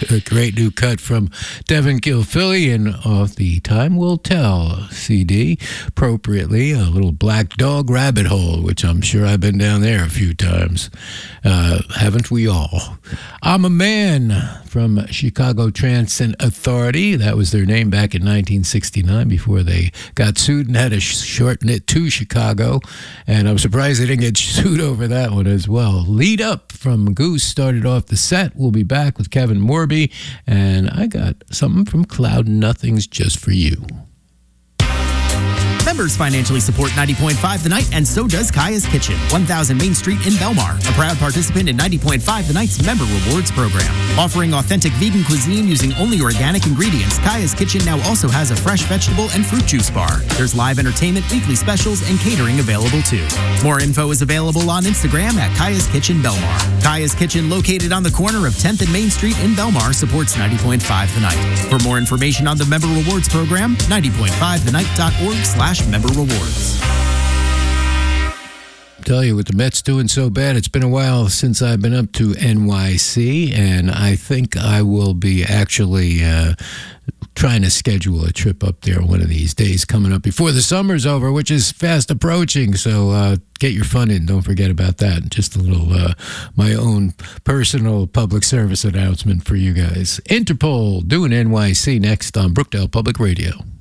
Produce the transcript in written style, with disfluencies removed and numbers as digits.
A great new cut from Devin Gilfillian off the Time Will Tell CD. Appropriately, a little Black Dog rabbit hole, which I'm sure I've been down there a few times. Haven't we all? I'm a Man from Chicago Transit Authority. That was their name back in 1969 before they got sued and had to shorten it to Chicago. And I'm surprised they didn't get sued over that one as well. Lead Up from Goose started off the set. We'll be back with Kevin Morby. And I got something from Cloud Nothings just for you. Members financially support 90.5 The Night, and so does Kaya's Kitchen, 1000 Main Street in Belmar, a proud participant in 90.5 The Night's Member Rewards program. Offering authentic vegan cuisine using only organic ingredients, Kaya's Kitchen now also has a fresh vegetable and fruit juice bar. There's live entertainment, weekly specials, and catering available too. More info is available on Instagram at Kaya's Kitchen Belmar. Kaya's Kitchen, located on the corner of 10th and Main Street in Belmar, supports 90.5 The Night. For more information on the Member Rewards program, 90.5thenight.org/member rewards. Tell you, with the Mets doing so bad, it's been a while since I've been up to NYC, and I think I will be actually trying to schedule a trip up there one of these days coming up before the summer's over, which is fast approaching. So get your fun in. Don't forget about that. Just a little my own personal public service announcement for you guys. Interpol doing NYC next on Brookdale Public Radio.